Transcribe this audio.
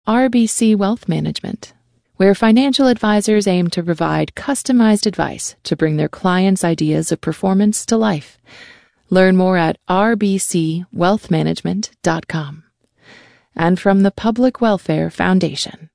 RBC Wealth Management, where financial advisors aim to provide customized advice to bring their clients' ideas of performance to life. Learn more at rbcwealthmanagement.com. And from the Public Welfare Foundation.